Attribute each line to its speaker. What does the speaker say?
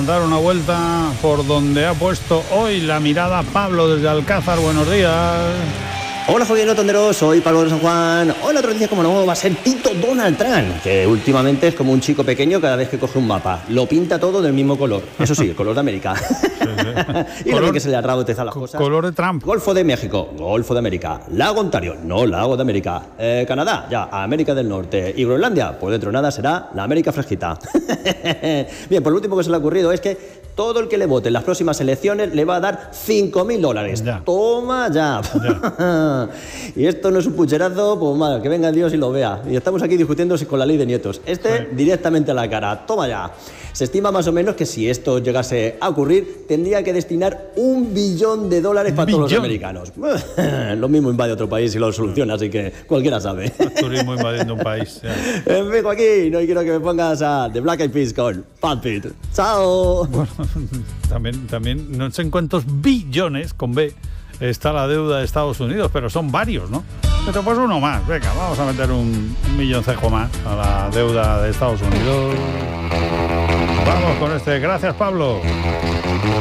Speaker 1: dar una vuelta por donde ha puesto hoy la mirada Pablo desde Alcázar. Buenos días.
Speaker 2: Hola, Javier Tonderos, soy Pablo de San Juan. Hoy la otra noticia, como no, va a ser Tito Donald Trump, que últimamente es como un chico pequeño cada vez que coge un mapa. Lo pinta todo del mismo color. Eso sí, el color de América. Y lo que se le ha rabotezado las cosas.
Speaker 1: Color de Trump.
Speaker 2: Golfo de México, Golfo de América. Lago Ontario, no Lago de América. Canadá, ya, América del Norte. Y Groenlandia, pues dentro de nada será la América fresquita. Bien, pues lo último que se le ha ocurrido es que todo el que le vote en las próximas elecciones le va a dar $5.000.
Speaker 1: Ya.
Speaker 2: Toma ya. Y esto no es un pucherazo, pues mal, que venga Dios y lo vea. Y estamos aquí discutiendo con la ley de nietos. Directamente a la cara. Toma ya. Se estima más o menos que si esto llegase a ocurrir, tendría que destinar $1 billón para todos los americanos. Lo mismo invade otro país y lo soluciona, así que cualquiera sabe.
Speaker 1: Turismo invadiendo un país. Ya.
Speaker 2: En fin, Joaquín, no quiero que me pongas a The Black Eyed Peas con Pat Pitt. ¡Chao!
Speaker 1: Bueno, también no sé en cuántos billones, con B, está la deuda de Estados Unidos, pero son varios, ¿no? Pero pues uno más. Venga, vamos a meter un milloncejo más a la deuda de Estados Unidos. Vamos con este. Gracias, Pablo.